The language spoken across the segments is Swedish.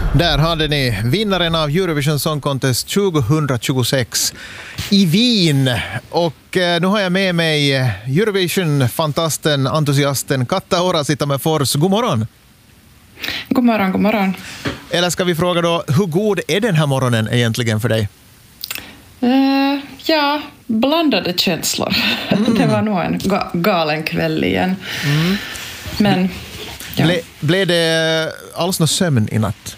Där hade ni vinnaren av Eurovision Song Contest 2026 i Wien. Och nu har jag med mig Eurovision-fantasten, entusiasten Katta Orasitamefors. God morgon! God morgon, god morgon. Eller ska vi fråga då, hur god är den här morgonen egentligen för dig? Ja, blandade känslor. Det var nog en galen kväll igen. Men, ja. Blev det alls någon sömn i natt?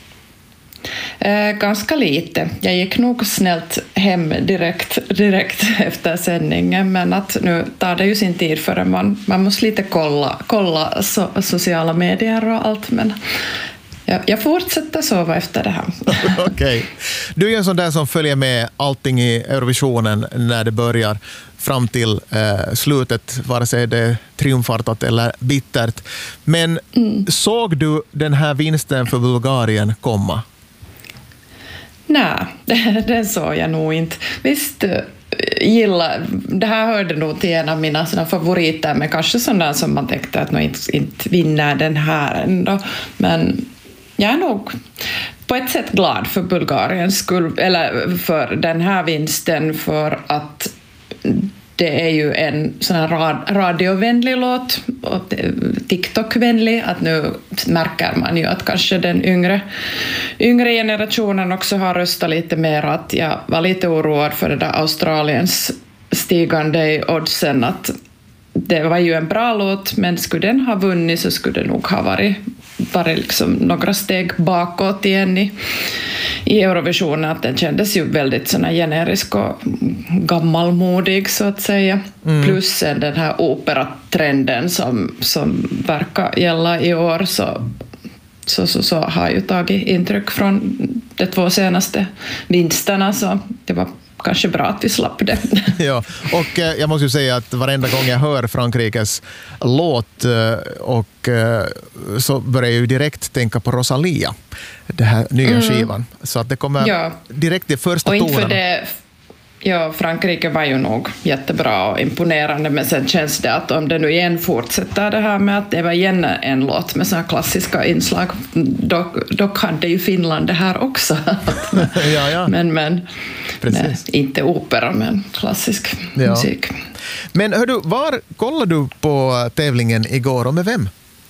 Ganska lite. Jag gick nog snällt hem direkt efter sändningen, men att nu tar det ju sin tid förrän man måste lite kolla sociala medier och allt, men jag fortsätter sova efter det här. Okej. Du är ju en sån där som följer med allting i Eurovisionen när det börjar fram till slutet, vare sig det är triumfartat eller bittert. Men såg du den här vinsten för Bulgarien komma? Nej, den såg jag nog inte. Visst, det här hörde nog till en av mina favoriter, men kanske sådana som man tänkte att nog inte vinner den här ändå. Men jag är nog på ett sätt glad för Bulgariens skull, eller för den här vinsten, för att det är ju en sån här radiovänlig låt och TikTok-vänlig, att nu märker man ju att kanske den yngre generationen också har röstat lite mer, att jag var lite oroad för det där Australiens stigande i oddsen, att det var ju en bra låt, men skulle den ha vunnit så skulle det nog ha varit liksom några steg bakåt igen i Eurovisionen, att den kändes ju väldigt sån här generisk och gammalmodig så att säga. Plus den här operatrenden som verkar gälla i år, så har ju tagit intryck från de 2 senaste vinsterna, så det var kanske bra att vi slapp det. Ja, och jag måste ju säga att varenda gång jag hör Frankrikes låt och så börjar jag ju direkt tänka på Rosalia, det här nya skivan. Så att det kommer direkt i första tonen. Ja, Frankrike var ju nog jättebra och imponerande, men sen känns det att om det nu igen fortsätter det här med att det var igen en låt med sådana klassiska inslag, då kan det ju Finland det här också. Ja. Men nej, inte opera, men klassisk musik. Men hör du, var kollade du på tävlingen igår och med vem?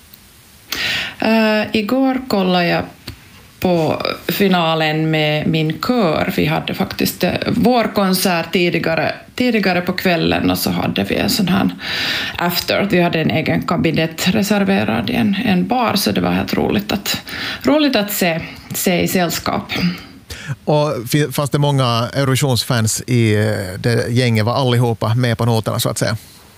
Igår kollade jag på finalen med min kör. Vi hade faktiskt vår konsert tidigare på kvällen, och så hade vi en sån här after. Vi hade en egen kabinett reserverad i en bar, så det var helt roligt att se i sällskap. Och fanns det många Eurovisionsfans i det gänget? Var allihopa med på noterna så att säga?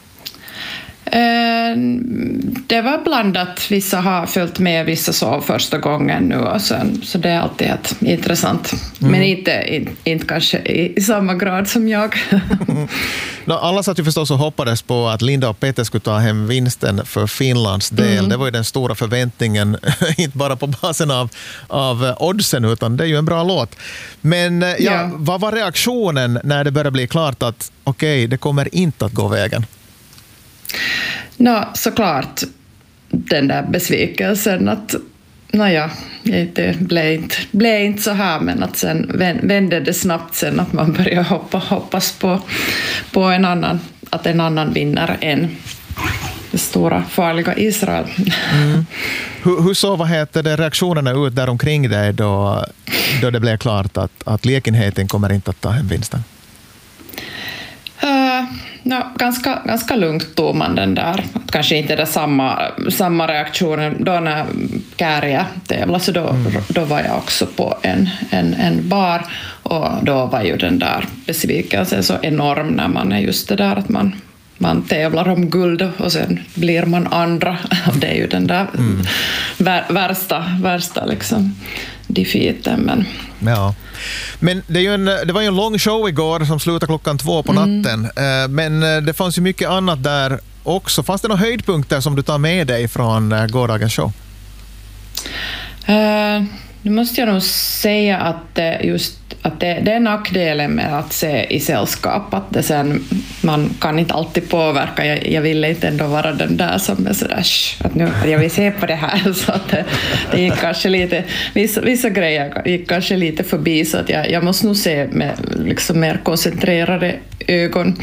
Det var blandat. Vissa har följt med, vissa sov första gången nu, och sen, så det är alltid intressant. Men inte kanske i samma grad som jag. Alla satt ju förstås och hoppades på att Linda och Peter skulle ta hem vinsten för Finlands del. Det var ju den stora förväntningen, inte bara på basen av oddsen, utan det är ju en bra låt. Men vad var reaktionen när det började bli klart att okej, det kommer inte att gå vägen? Såklart den där besvikelsen att det blev inte så här, men att sen vände det snabbt sen, att man började hoppas på en annan vinner än det stora farliga Israel. Hur så, reaktionerna ut där omkring dig då det blev klart att lekenheten kommer inte att ta hem vinsten? Ganska lugnt tog man den där. Kanske inte det samma reaktionen då när Kääriä tävlade, så då var jag också på en bar, och då var ju den där besvikelsen så enorm när man är just det där att man tävlar om guld och sen blir man andra. Det är ju den där värsta liksom defeaten, men ja. Men det var ju en lång show igår som slutade 2:00 på natten. Men det fanns ju mycket annat där också. Fanns det några höjdpunkter som du tar med dig från gårdagens show? Nu måste jag nog säga att just att det är nackdelen med att se i sällskap, att det sen, man kan inte alltid påverka. Jag ville inte ändå vara den där som är sådär att nu jag vill se på det här, så att det gick kanske lite, vissa grejer gick kanske lite förbi, så att jag måste nog se med liksom mer koncentrerade ögon.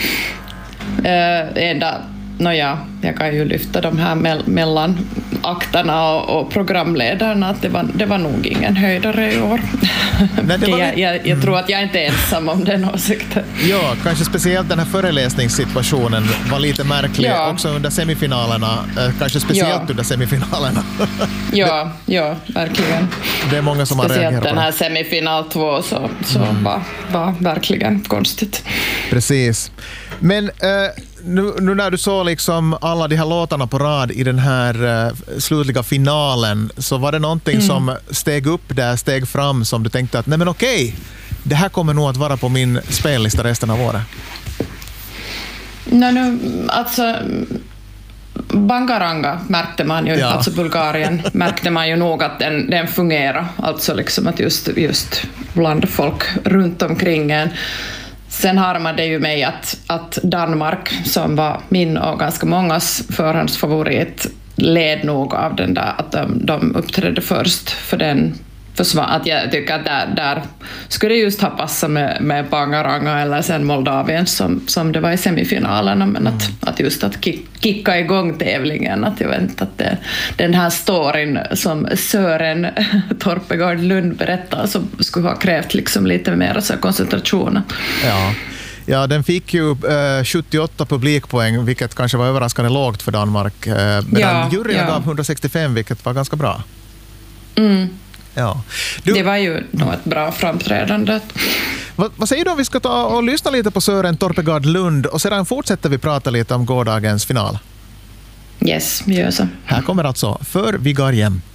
Jag kan ju lyfta de här mellan akterna och programledarna, att det var nog ingen höjdare i år. Nej, jag tror att jag inte är ensam om den åsikten. Ja, kanske speciellt den här föreläsningssituationen var lite märklig också under semifinalerna, kanske speciellt under semifinalerna. Ja, verkligen. Det är många som har reagerat på det. Speciellt den här semifinal 2 så var verkligen konstigt. Precis. Men nu när du såg liksom alla de här låtarna på rad i den här slutliga finalen, så var det någonting som steg fram som du tänkte att nej men okej, det här kommer nog att vara på min spellista resten av året? Alltså Bangaranga märkte man ju, alltså Bulgarien märkte man ju nog att den fungerar, alltså liksom att just bland folk runt omkring en. Sen har man det ju med att Danmark, som var min och ganska mångas förhandsfavorit, led nog av den där, att de uppträdde först, för den försvann. Att jag tycker att där skulle det just ha passat med Bangaranga eller sen Moldavien som det var i semifinalerna, men att just att kicka igång tävlingen, att jag vet inte att den här storyn som Sören Torpegård Lund berättar, som skulle ha krävt liksom lite mer så koncentration. Ja, den fick ju 78 publikpoäng, vilket kanske var överraskande lågt för Danmark. Medan juryn gav 165, vilket var ganska bra. Ja. Det var ju nog ett bra framträdande. Vad säger du om vi ska ta och lyssna lite på Sören Torpegård Lund, och sedan fortsätter vi prata lite om gårdagens final? Yes, vi gör så. Här kommer alltså För vi går hem.